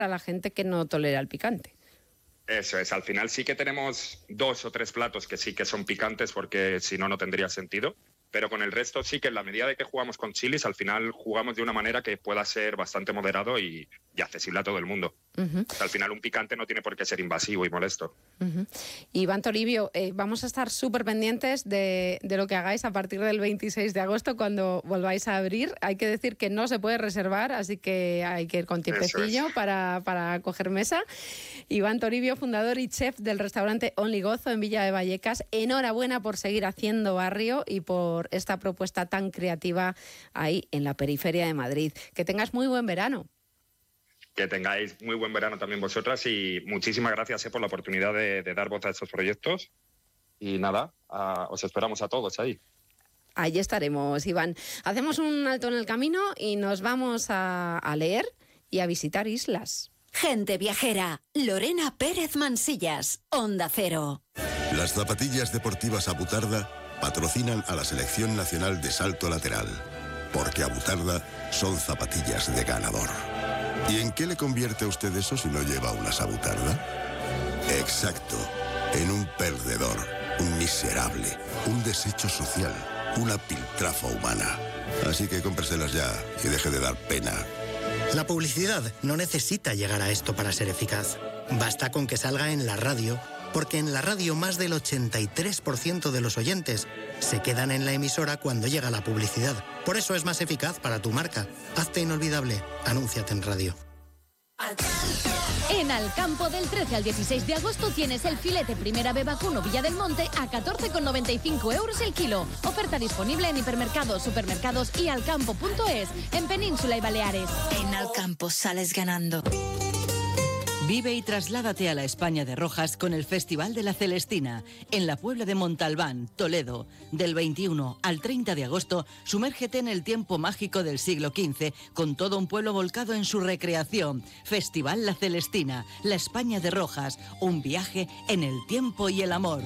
a la gente que no tolera el picante. Eso es, al final sí que tenemos 2 o 3 platos que sí que son picantes porque si no, no tendría sentido. Pero con el resto sí que en la medida de que jugamos con chilis, al final jugamos de una manera que pueda ser bastante moderado y accesible a todo el mundo. Uh-huh. O sea, al final un picante no tiene por qué ser invasivo y molesto. Uh-huh. Iván Toribio, vamos a estar súper pendientes de lo que hagáis a partir del 26 de agosto cuando volváis a abrir. Hay que decir que no se puede reservar, así que hay que ir con tiempecillo para coger mesa. Iván Toribio, fundador y chef del restaurante Only Gozo en Villa de Vallecas. Enhorabuena por seguir haciendo barrio y por esta propuesta tan creativa ahí en la periferia de Madrid. Que tengas muy buen verano. Que tengáis muy buen verano también vosotras y muchísimas gracias por la oportunidad de dar voz a estos proyectos. Y nada, os esperamos a todos ahí. Ahí estaremos, Iván. Hacemos un alto en el camino y nos vamos a leer y a visitar islas. Gente viajera, Lorena Pérez Mansillas, Onda Cero. Las zapatillas deportivas Abutarda patrocinan a la Selección Nacional de Salto Lateral, porque Abutarda son zapatillas de ganador. ¿Y en qué le convierte a usted eso si no lleva una Abutarda? Exacto, en un perdedor, un miserable, un desecho social, una piltrafa humana. Así que cómpreselas ya y deje de dar pena. La publicidad no necesita llegar a esto para ser eficaz. Basta con que salga en la radio, porque en la radio más del 83% de los oyentes se quedan en la emisora cuando llega la publicidad. Por eso es más eficaz para tu marca. Hazte inolvidable. Anúnciate en radio. En Alcampo del 13 al 16 de agosto tienes el filete Primera B vacuno Villa del Monte a 14,95 € el kilo. Oferta disponible en hipermercados, supermercados y alcampo.es en Península y Baleares. En Alcampo sales ganando. Vive y trasládate a la España de Rojas con el Festival de la Celestina, en la Puebla de Montalbán, Toledo. Del 21 al 30 de agosto, sumérgete en el tiempo mágico del siglo XV, con todo un pueblo volcado en su recreación. Festival La Celestina, la España de Rojas, un viaje en el tiempo y el amor.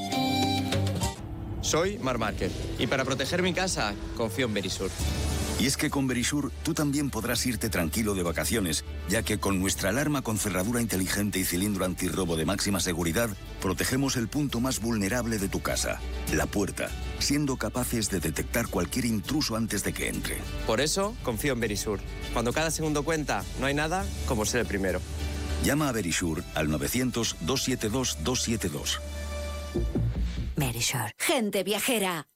Soy Marc Márquez y para proteger mi casa confío en Verisur. Y es que con Verisur tú también podrás irte tranquilo de vacaciones, ya que con nuestra alarma con cerradura inteligente y cilindro antirrobo de máxima seguridad, protegemos el punto más vulnerable de tu casa, la puerta, siendo capaces de detectar cualquier intruso antes de que entre. Por eso confío en Verisur. Cuando cada segundo cuenta, no hay nada como ser el primero. Llama a Verisur al 900-272-272. Verisur. Gente viajera.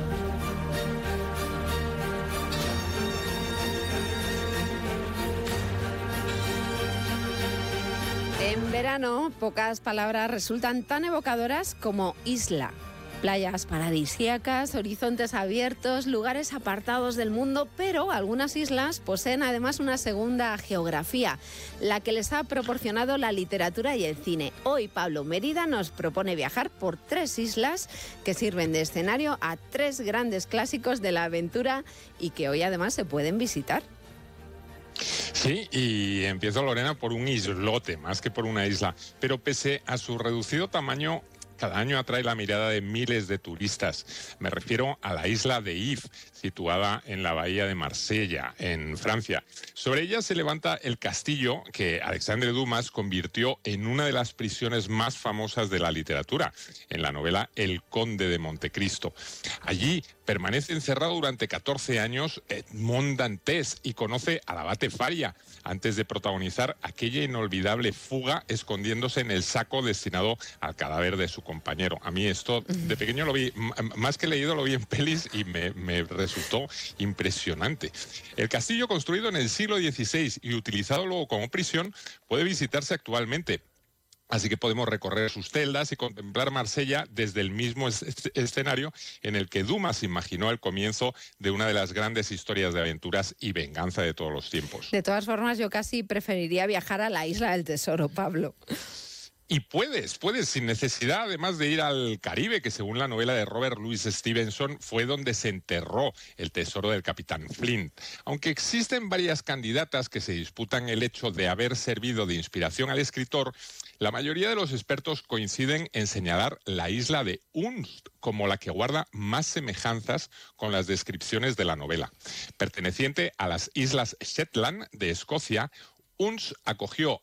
En verano, pocas palabras resultan tan evocadoras como isla. Playas paradisíacas, horizontes abiertos, lugares apartados del mundo, pero algunas islas poseen además una segunda geografía, la que les ha proporcionado la literatura y el cine. Hoy Pablo Mérida nos propone viajar por 3 islas que sirven de escenario a 3 grandes clásicos de la aventura y que hoy además se pueden visitar. Sí, y empiezo, Lorena, por un islote, más que por una isla. Pero pese a su reducido tamaño, cada año atrae la mirada de miles de turistas. Me refiero a la isla de If, situada en la bahía de Marsella, en Francia. Sobre ella se levanta el castillo que Alexandre Dumas convirtió en una de las prisiones más famosas de la literatura, en la novela El Conde de Montecristo. Allí permanece encerrado durante 14 años Edmond Dantes y conoce al abate Faria antes de protagonizar aquella inolvidable fuga escondiéndose en el saco destinado al cadáver de su compañero. A mí esto de pequeño lo vi, más que leído, lo vi en pelis y me resultó impresionante. El castillo, construido en el siglo XVI y utilizado luego como prisión, puede visitarse actualmente. Así que podemos recorrer sus celdas y contemplar Marsella desde el mismo escenario en el que Dumas imaginó el comienzo de una de las grandes historias de aventuras y venganza de todos los tiempos. De todas formas, yo casi preferiría viajar a la Isla del Tesoro, Pablo. Y puedes, sin necesidad además de ir al Caribe, que según la novela de Robert Louis Stevenson fue donde se enterró el tesoro del capitán Flint. Aunque existen varias candidatas que se disputan el hecho de haber servido de inspiración al escritor, la mayoría de los expertos coinciden en señalar la isla de Unst como la que guarda más semejanzas con las descripciones de la novela. Perteneciente a las Islas Shetland de Escocia, UNS acogió